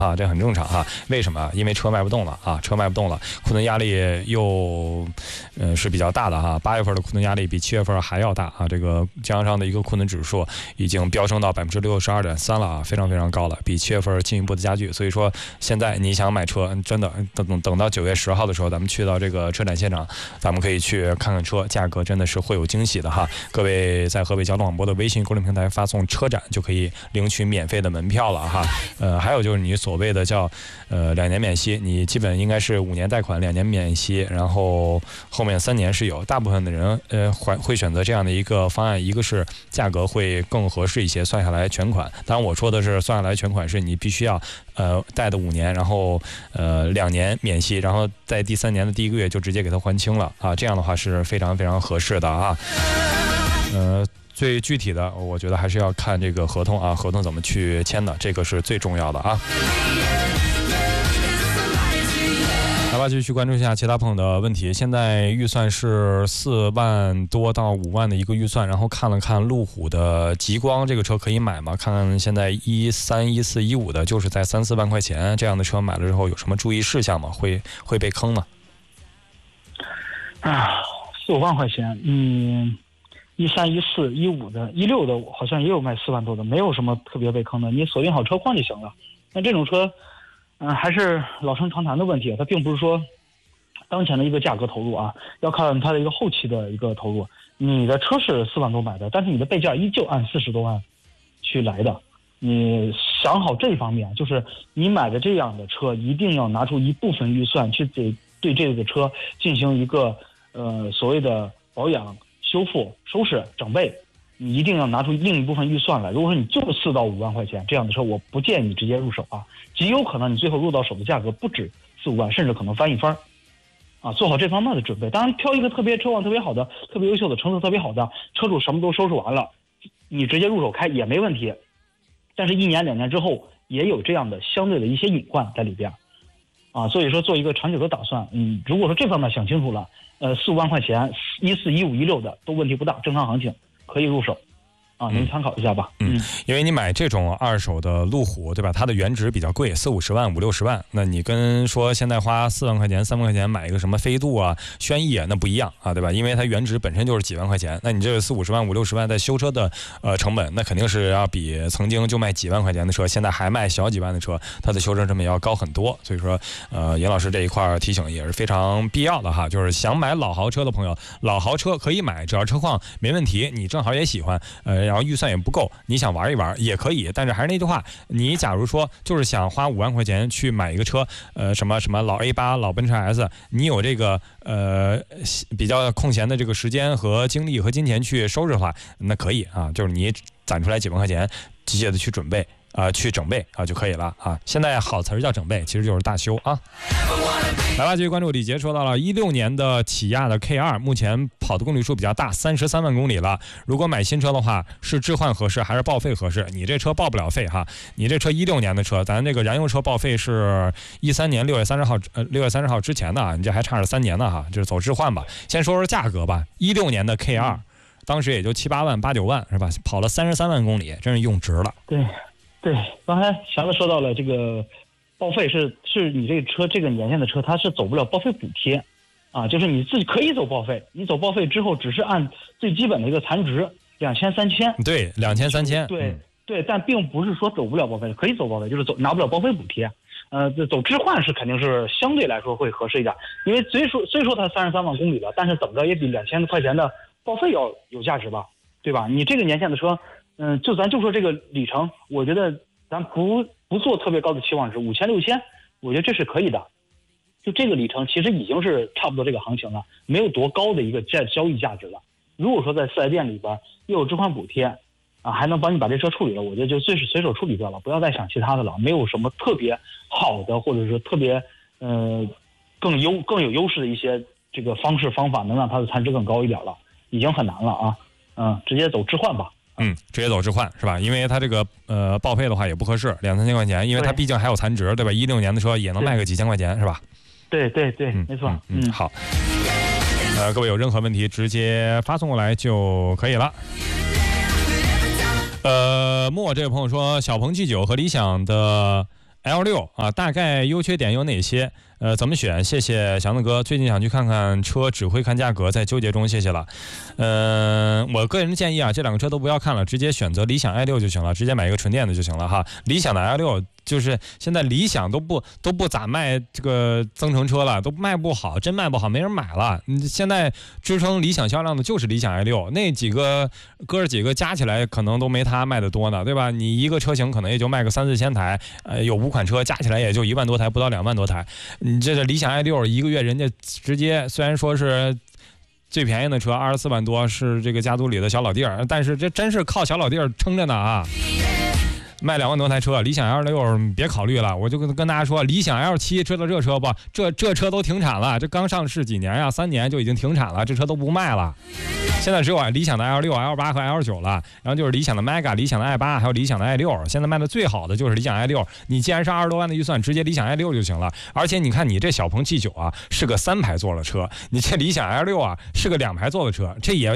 啊，这很正常哈。为什么？因为车卖不动了啊，车卖不动了，库存压力又是比较大的哈。8月份的库存压力比7月份还要大啊。这个经销商的一个库存指数已经飙升到62.3%了啊，非常非常高了，比7月份进一步的加剧。所以说现在你想买车，真的等到9月10号的时候，咱们去到这个车展现场，咱们可以去看看车，价格真的是会有惊喜的哈。各位在河北交通广播的微信公众平台发送车展就可以领取免费的门票了哈。还有就是你所谓的叫2年免息，你基本应该是5年贷款2年免息，然后后面3年是有。大部分的人会选择这样的一个方案，一个是价格会更合适一些，算下来全款。当然我说的是算下来全款是你必须要贷的5年，然后2年免息，然后在第3年的第1个月就直接给它还清了啊，这样的话是非常非常合适的啊。最具体的，我觉得还是要看这个合同啊，合同怎么去签的，这个是最重要的啊。来吧，继续关注一下其他朋友的问题。现在预算是4万多到5万的一个预算，然后看了看路虎的极光这个车可以买吗？看看现在13、14、15的，就是在3、4万块钱这样的车买了之后有什么注意事项吗？会被坑吗？ 啊，4、5万块钱，13、14、15的，16的好像也有卖4万多的，没有什么特别被坑的，你锁定好车况就行了。那这种车，还是老生常谈的问题，它并不是说当前的一个价格投入啊，要看它的一个后期的一个投入。你的车是4万多买的，但是你的备件依旧按40多万去来的。你想好这方面，就是你买的这样的车，一定要拿出一部分预算去对这个车进行一个所谓的保养、修复、收拾、整备，你一定要拿出另一部分预算来。如果说你就4到5万块钱这样的车，我不建议你直接入手啊，极有可能你最后入到手的价格不止4、5万，甚至可能翻一番啊。做好这方面的准备。当然，挑一个车况特别好的、特别优秀的、成色特别好的车主，什么都收拾完了，你直接入手开也没问题。但是1年、2年之后，也有这样的相对的一些隐患在里边啊。所以说，做一个长久的打算，如果说这方面想清楚了，4、5万块钱，14、15、16的都问题不大，正常行情可以入手。啊，您参考一下吧。 因为你买这种二手的路虎，对吧？它的原值比较贵，40、50万、50、60万。那你跟说现在花4万块钱、3万块钱买一个什么飞度啊、轩逸啊，那不一样啊，对吧？因为它原值本身就是几万块钱，那你这个4、50万、50、60万在修车的成本，那肯定是要比曾经就卖几万块钱的车，现在还卖小几万的车，它的修车成本要高很多。所以说，严老师这一块提醒也是非常必要的哈。就是想买老豪车的朋友，老豪车可以买，只要车况没问题，你正好也喜欢，然后预算也不够，你想玩一玩也可以。但是还是那句话，你假如说就是想花5万块钱去买一个车，什么老 A8、老奔驰 S， 你有这个比较空闲的这个时间和精力和金钱去收拾的话，那可以啊，就是你攒出来几万块钱，机械的去准备。去整备啊就可以了啊。现在好词儿叫整备，其实就是大修啊。来吧，继续关注李杰说到了16年的起亚的 K2， 目前跑的公里数比较大，33万公里了。如果买新车的话，是置换合适还是报废合适？你这车报不了废哈，你这车16年的车，咱这个燃油车报废是13年6月30号之前的啊，你这还差着3年呢哈，就是走置换吧。先说说价格吧，16年的 K2，当时也就7、8万、8、9万是吧？跑了33万公里，真是用值了。 对，刚才祥子说到了这个报废是你这个车这个年限的车，它是走不了报废补贴啊，就是你自己可以走报废，你走报废之后只是按最基本的一个残值2000、3000，对 ，2000、3000， 对，但并不是说走不了报废，可以走报废，就是拿不了报废补贴。走置换是肯定是相对来说会合适一点，因为虽说它33万公里了，但是怎么着也比2000块钱的报废要有价值吧，对吧？你这个年限的车。咱就说这个里程，我觉得咱不做特别高的期望值，5000、6000，我觉得这是可以的。就这个里程其实已经是差不多这个行情了，没有多高的一个交易价值了。如果说在4S店里边又有置换补贴啊，还能帮你把这车处理了，我觉得就随手处理掉了，不要再想其他的了。没有什么特别好的，或者是特别更有优势的一些这个方法，能让它的残值更高一点了，已经很难了啊。直接走置换吧。 直接走置换是吧？因为它这个报废的话也不合适，2、3千块钱，因为它毕竟还有残值，对吧？16年的车也能卖个几千块钱是吧？ 对，没错。 好。各位有任何问题直接发送过来就可以了。莫这位朋友说，小鹏 G9 和理想的 L6啊，大概优缺点有哪些？怎么选？谢谢祥子哥，最近想去看看车，只会看价格，在纠结中，谢谢了。我个人建议啊，这两个车都不要看了，直接选择理想 i6 就行了，直接买一个纯电的就行了哈。理想的 i6就是现在理想都不咋卖这个增程车了，都卖不好，真卖不好，没人买了。现在支撑理想销量的就是理想 i6，那几个哥几个加起来可能都没它卖的多呢，对吧？你一个车型可能也就卖个3、4千台，有5款车加起来也就1万多台，不到2万多台。你这个理想 i6一个月人家直接虽然说是最便宜的车24万多，是这个家族里的小老弟儿，但是这真是靠小老弟儿撑着呢啊！卖2万多台车，理想 L6别考虑了，我就跟大家说，理想 L7 知道这车不？这车都停产了，这刚上市几年呀，3年就已经停产了，这车都不卖了。现在只有理想的 L6、L8 和 L9 了，然后就是理想的 Mega、理想的 i8 还有理想的 i6，现在卖的最好的就是理想 i6。你既然是20多万的预算，直接理想 i6 就行了。而且你看你这小鹏 G9 啊，是个3排座的车，你这理想 L6 啊是个2排座的车，这也